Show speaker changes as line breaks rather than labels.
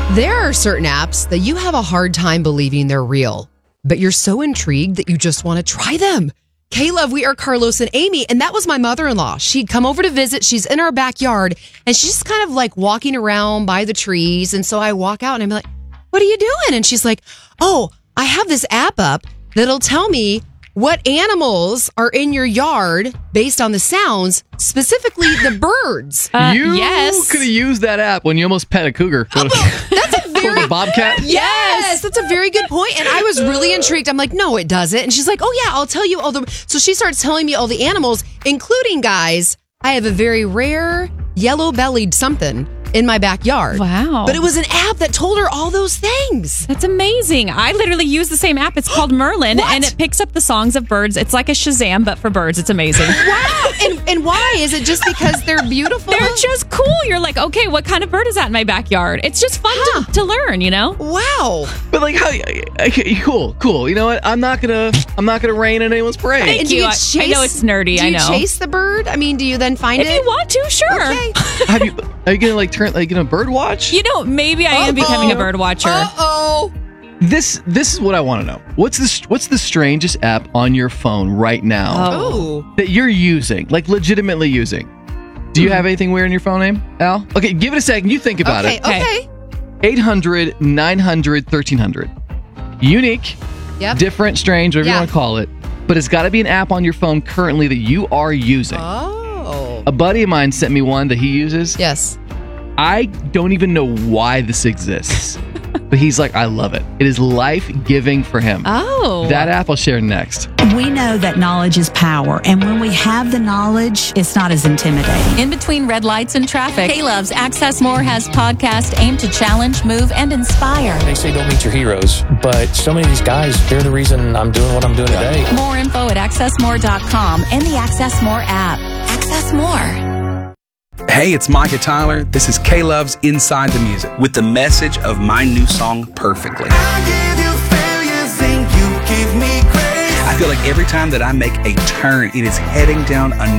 There are certain apps that you have a hard time believing they're real, but you're so intrigued that you just want to try them. K-Love, we are Carlos and Amy, and that was my mother-in-law. She'd come over to visit. She's in our backyard, and she's just kind of like walking around by the trees. And so I walk out, and I'm like, what are you doing? And she's like, oh, I have this app up that'll tell me what animals are in your yard based on the sounds, specifically the birds.
Yes.
Could have used that app when you almost pet a cougar.
That's a very
a bobcat.
Yes, that's a very good point. And I was really intrigued. I'm like, no, it doesn't. And she's like, oh yeah, I'll tell you all the. So she starts telling me all the animals, including, guys, I have a very rare yellow-bellied something in my backyard.
Wow.
But it was an app that told her all those things.
That's amazing. I literally use the same app. It's called Merlin, and it picks up the songs of birds. It's like a Shazam, but for birds. It's amazing.
Wow. And why? Is it just because they're beautiful?
They're just cool. You're like, okay, what kind of bird is that in my backyard? It's just fun to learn, you know?
Wow.
But like, how? Okay, cool. You know what? I'm not gonna rain on anyone's parade.
Thank you. I know it's nerdy.
Do
I
you
know.
chase the bird? I mean, do you then find it?
If you want to, sure.
Okay.
Are you gonna gonna bird watch?
You know, maybe I am becoming a bird watcher.
Uh-oh.
This is what I want to know. What's the strangest app on your phone right now
Oh.
that you're using, like legitimately using? Do you have anything weird in your phone name, Al? Okay, give it a second. You think about it.
Okay.
800 900 1300. Unique, different, strange, whatever you want to call it. But it's got to be an app on your phone currently that you are using.
Oh.
A buddy of mine sent me one that he uses.
Yes.
I don't even know why this exists, but he's like, I love it. It is life-giving for him.
Oh.
That app I'll share next.
We know that knowledge is power, and when we have the knowledge, it's not as intimidating.
In between red lights and traffic, K-Love's Access More has podcast aimed to challenge, move, and inspire.
They say don't meet your heroes, but so many of these guys, they're the reason I'm doing what I'm doing today.
More info at accessmore.com and the Access More app. Access More.
Hey, it's Micah Tyler. This is K-Love's Inside the Music with the message of my new song, Perfectly. I feel like every time that I make a turn, it is heading down a